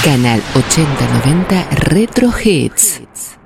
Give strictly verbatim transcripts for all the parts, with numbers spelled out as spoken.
Canal ochenta noventa Retro Hits.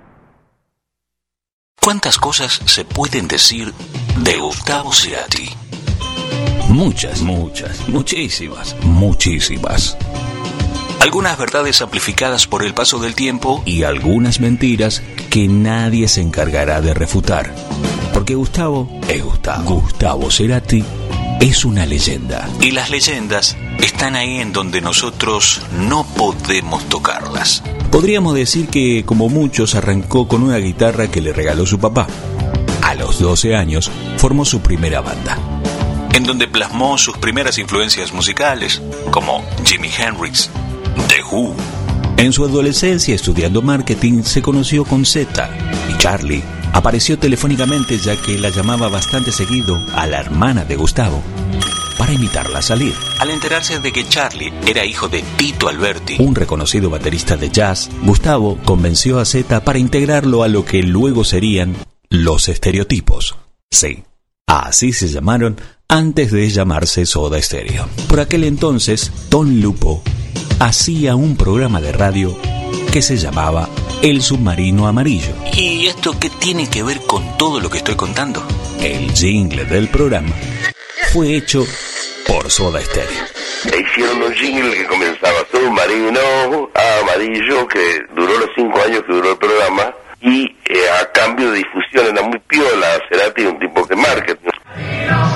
¿Cuántas cosas se pueden decir de Gustavo Cerati? Muchas, muchas, muchísimas, muchísimas. Algunas verdades amplificadas por el paso del tiempo y algunas mentiras que nadie se encargará de refutar. Porque Gustavo es Gustavo. Gustavo Cerati es una leyenda. Y las leyendas están ahí en donde nosotros no podemos tocarlas. Podríamos decir que, como muchos, arrancó con una guitarra que le regaló su papá. A los doce años formó su primera banda, en donde plasmó sus primeras influencias musicales, como Jimi Hendrix, The Who. En su adolescencia, estudiando marketing, se conoció con Zeta, y Charlie apareció telefónicamente, ya que la llamaba bastante seguido a la hermana de Gustavo para invitarla a salir. Al enterarse de que Charlie era hijo de Tito Alberti, un reconocido baterista de jazz, Gustavo convenció a Zeta para integrarlo a lo que luego serían Los Estereotipos. Sí, así se llamaron antes de llamarse Soda Stereo. Por aquel entonces, Don Lupo hacía un programa de radio que se llamaba El Submarino Amarillo. ¿Y esto qué tiene que ver con todo lo que estoy contando? El jingle del programa fue hecho por Soda Stereo. Hicieron un jingle que comenzaba Submarino Amarillo, que duró los cinco años que duró el programa,